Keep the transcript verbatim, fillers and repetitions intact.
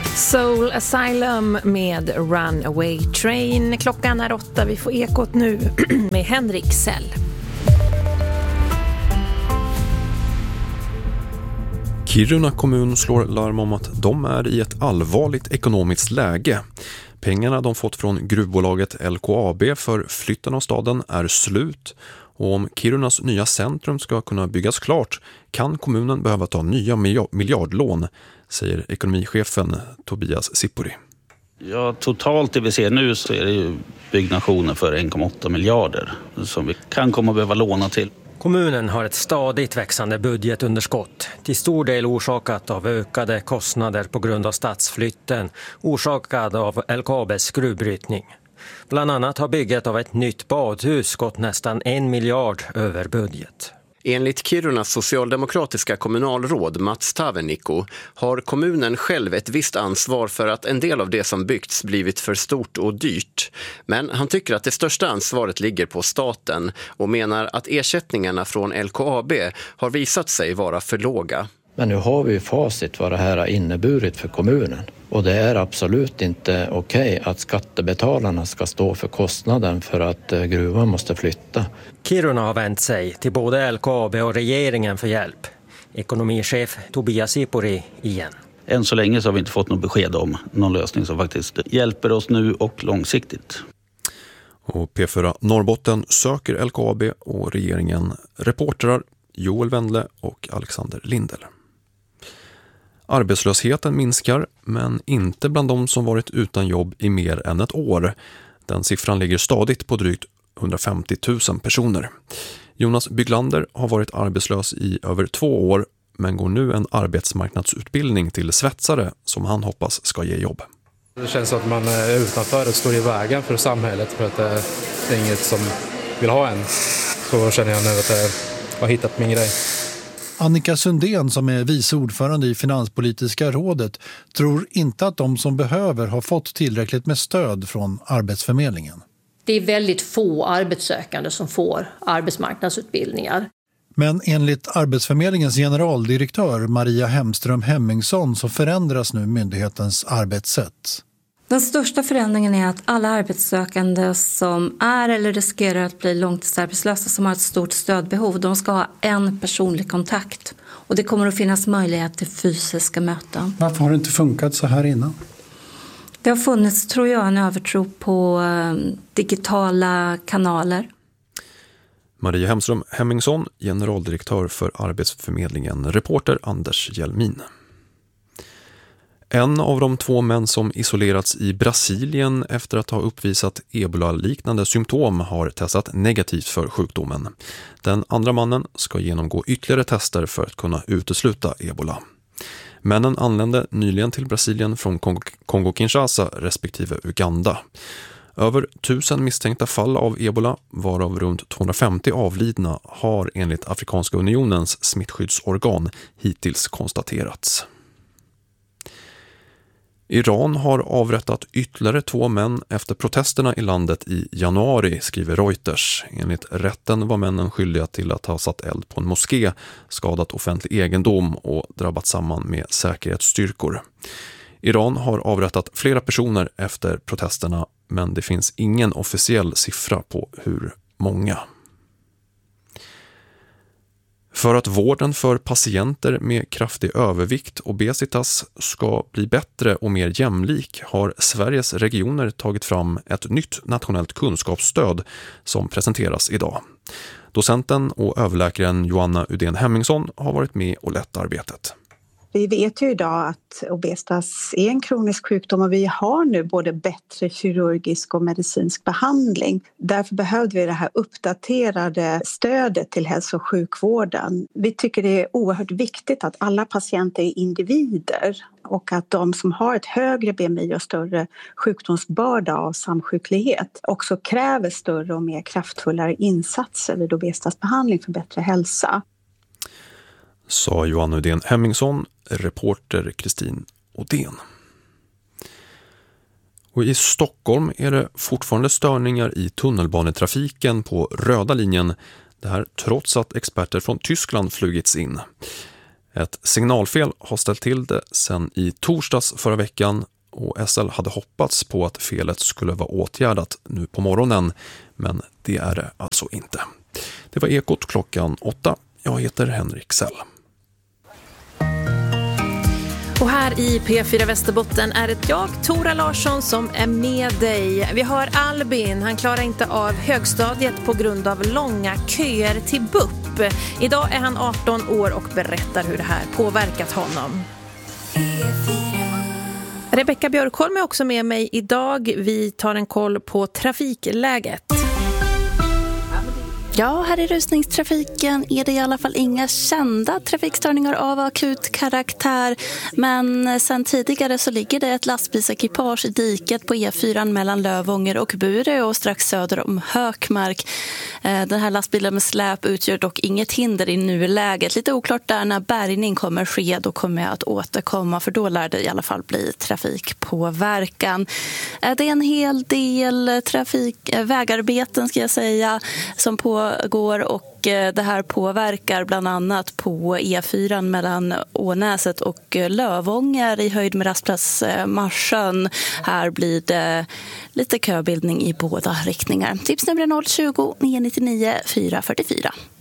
Soul Asylum med Runaway Train. Klockan är åtta, vi får ekot nu med Henrik Sell. Kiruna kommun slår larm om att de är i ett allvarligt ekonomiskt läge. Pengarna de fått från gruvbolaget L K A B för flytten av staden är slut. Och om Kirunas nya centrum ska kunna byggas klart kan kommunen behöva ta nya miljardlån, säger ekonomichefen Tobias Sipuri. Ja, totalt det vi ser nu så är det ju byggnationer för en komma åtta miljarder som vi kan komma att behöva låna till. Kommunen har ett stadigt växande budgetunderskott, till stor del orsakat av ökade kostnader på grund av stadsflytten, orsakad av L K A B:s gruvbrytning. Bland annat har bygget av ett nytt badhus gått nästan en miljard över budget. Enligt Kirunas socialdemokratiska kommunalråd Mats Tavenikko har kommunen själv ett visst ansvar för att en del av det som byggts blivit för stort och dyrt. Men han tycker att det största ansvaret ligger på staten och menar att ersättningarna från L K A B har visat sig vara för låga. Men nu har vi ju facit vad det här har inneburit för kommunen. Och det är absolut inte okej att skattebetalarna ska stå för kostnaden för att gruvan måste flytta. Kiruna har vänt sig till både L K A B och regeringen för hjälp. Ekonomichef Tobias Sipuri igen. Än så länge så har vi inte fått något besked om någon lösning som faktiskt hjälper oss nu och långsiktigt. Och P fyra Norrbotten söker L K A B och regeringen reportrar Joel Wendle och Alexander Lindel. Arbetslösheten minskar, men inte bland de som varit utan jobb i mer än ett år. Den siffran ligger stadigt på drygt hundrafemtio tusen personer. Jonas Byglander har varit arbetslös i över två år, men går nu en arbetsmarknadsutbildning till svetsare som han hoppas ska ge jobb. Det känns som att man är utanför och står i vägen för samhället för att det är inget som vill ha en. Så känner jag nu att jag har hittat min grej. Annika Sundén, som är vice ordförande i Finanspolitiska rådet, tror inte att de som behöver har fått tillräckligt med stöd från Arbetsförmedlingen. Det är väldigt få arbetssökande som får arbetsmarknadsutbildningar. Men enligt Arbetsförmedlingens generaldirektör Maria Hemström Hemmingsson så förändras nu myndighetens arbetssätt. Den största förändringen är att alla arbetssökande som är eller riskerar att bli långtidsarbetslösa som har ett stort stödbehov, de ska ha en personlig kontakt. Och det kommer att finnas möjlighet till fysiska möten. Varför har det inte funkat så här innan? Det har funnits, tror jag, en övertro på digitala kanaler. Maria Hemström Hemmingsson, generaldirektör för Arbetsförmedlingen, reporter Anders Hjelmin. En av de två män som isolerats i Brasilien efter att ha uppvisat ebola-liknande symptom har testat negativt för sjukdomen. Den andra mannen ska genomgå ytterligare tester för att kunna utesluta ebola. Männen anlände nyligen till Brasilien från Kongo-Kinshasa respektive Uganda. Över tusen misstänkta fall av ebola, varav runt tvåhundrafemtio avlidna, har enligt Afrikanska unionens smittskyddsorgan hittills konstaterats. Iran har avrättat ytterligare två män efter protesterna i landet i januari, skriver Reuters. Enligt rätten var männen skyldiga till att ha satt eld på en moské, skadat offentlig egendom och drabbat samman med säkerhetsstyrkor. Iran har avrättat flera personer efter protesterna, men det finns ingen officiell siffra på hur många. För att vården för patienter med kraftig övervikt och obesitas ska bli bättre och mer jämlik har Sveriges regioner tagit fram ett nytt nationellt kunskapsstöd som presenteras idag. Docenten och överläkaren Joanna Udén Hemmingsson har varit med och lett arbetet. Vi vet ju idag att obesitas är en kronisk sjukdom och vi har nu både bättre kirurgisk och medicinsk behandling. Därför behövde vi det här uppdaterade stödet till hälso- och sjukvården. Vi tycker det är oerhört viktigt att alla patienter är individer och att de som har ett högre B M I och större sjukdomsbörda av samsjuklighet också kräver större och mer kraftfullare insatser vid obesitasbehandling för bättre hälsa. Sa Johan Udén Hemmingsson, reporter Kristin Odén. Och i Stockholm är det fortfarande störningar i tunnelbanetrafiken på röda linjen. Det här trots att experter från Tyskland flugits in. Ett signalfel har ställt till det sedan i torsdags förra veckan och S L hade hoppats på att felet skulle vara åtgärdat nu på morgonen, men det är det alltså inte. Det var Ekot klockan åtta. Jag heter Henrik Sell. Och här i P fyra Västerbotten är det jag, Tora Larsson, som är med dig. Vi har Albin, han klarar inte av högstadiet på grund av långa köer till B U P. Idag är han arton år och berättar hur det här påverkat honom. Rebecka Björkholm är också med mig idag. Vi tar en koll på trafikläget. Ja, här i rusningstrafiken är det i alla fall inga kända trafikstörningar av akut karaktär. Men sen tidigare så ligger det ett lastbilsekipage i diket på E fyra mellan Lövånger och Burö och strax söder om Hökmark. Den här lastbilen med släp utgör dock inget hinder i nuläget. Lite oklart där när bärgning kommer ske, då kommer jag att återkomma, för då lär det i alla fall bli trafikpåverkan. Det är en hel del trafik, vägarbeten ska jag säga, som på går och det här påverkar bland annat på E fyra mellan Ånäset och Lövånger i höjd med rastplats Marsjön. Här blir det lite köbildning i båda riktningar. Tipsnummer noll tjugo, nio nio nio, fyra fyra fyra.